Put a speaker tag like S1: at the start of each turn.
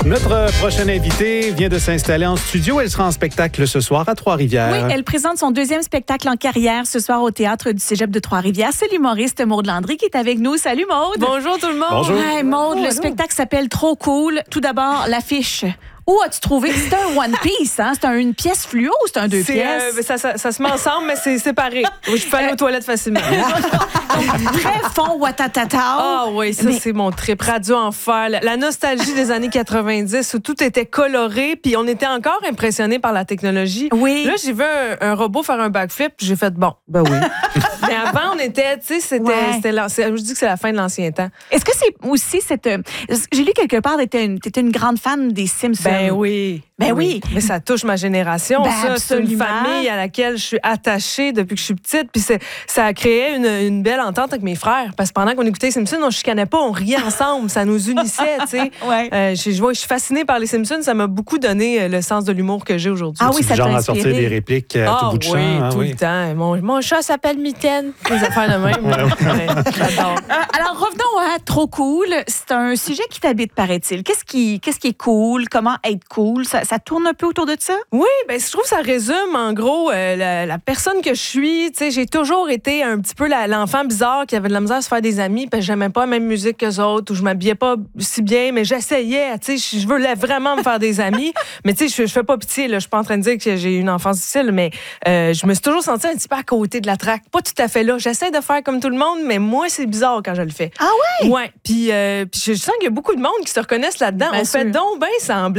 S1: Notre prochaine invitée vient de s'installer en studio. Elle sera en spectacle ce soir à Trois-Rivières.
S2: Oui, elle présente son deuxième spectacle en carrière ce soir au Théâtre du Cégep de Trois-Rivières. C'est l'humoriste Maude Landry qui est avec nous. Salut Maude!
S3: Bonjour tout le monde!
S1: Bonjour!
S2: Ouais, Maude, le spectacle s'appelle Trop cool. Tout d'abord, l'affiche. Où as-tu trouvé? C'est un One Piece, hein? C'est une pièce fluo ou c'est un deux pièces?
S3: Ça se met ensemble, mais c'est séparé. Oui, je peux aller aux toilettes facilement.
S2: Très fond, watatata.
S3: Ah oui, ça, c'est mon trip. Radio Enfer. La nostalgie des années 90 où tout était coloré, puis on était encore impressionnés par la technologie.
S2: Oui.
S3: Là, j'ai vu un robot faire un backflip, puis j'ai fait bon, ben oui. Mais avant, on était, tu sais, je dis que c'est la fin de l'ancien temps.
S2: Est-ce que c'est aussi cette... J'ai lu quelque part, t'étais une grande fan des Simpsons.
S3: Ben oui.
S2: Ben oui.
S3: Mais ça touche ma génération.
S2: Ben
S3: ça, c'est une
S2: absolument.
S3: famille à laquelle je suis attachée depuis que je suis petite. Puis ça a créé une belle entente avec mes frères. Parce que pendant qu'on écoutait les Simpsons, on ne chicanait pas, on riait ensemble. Ça nous unissait, tu sais.
S2: Ouais.
S3: Je suis fascinée par les Simpsons. Ça m'a beaucoup donné le sens de l'humour que j'ai aujourd'hui.
S2: Ah oui,
S1: C'est
S2: ça
S1: du
S2: t'a
S1: genre à sortir
S2: inspiré.
S1: des répliques à tout bout de champ.
S3: oui,
S1: hein,
S3: tout le temps. Mon chat s'appelle Mitaine. Les affaires de même. Ouais, j'adore.
S2: Alors, revenons à Trop cool. C'est un sujet qui t'habite, paraît-il. Qu'est-ce qui est cool? Comment être cool? Ça tourne un peu autour de ça?
S3: Oui, ben je trouve que ça résume en gros la personne que je suis. Tu sais, j'ai toujours été un petit peu l'enfant bizarre qui avait de la misère à se faire des amis parce que j'aimais pas la même musique qu'eux autres ou je m'habillais pas si bien, mais j'essayais. Tu sais, je voulais vraiment me faire des amis, mais tu sais, je fais pas pitié. Là, je suis pas en train de dire que j'ai eu une enfance difficile, mais je me suis toujours sentie un petit peu à côté de la traque. Pas tout à fait là. J'essaie de faire comme tout le monde, mais moi c'est bizarre quand je le fais.
S2: Ah ouais?
S3: Ouais. Puis je sens qu'il y a beaucoup de monde qui se reconnaissent là-dedans.
S2: Bien
S3: On fait
S2: sûr.
S3: donc bien semblant.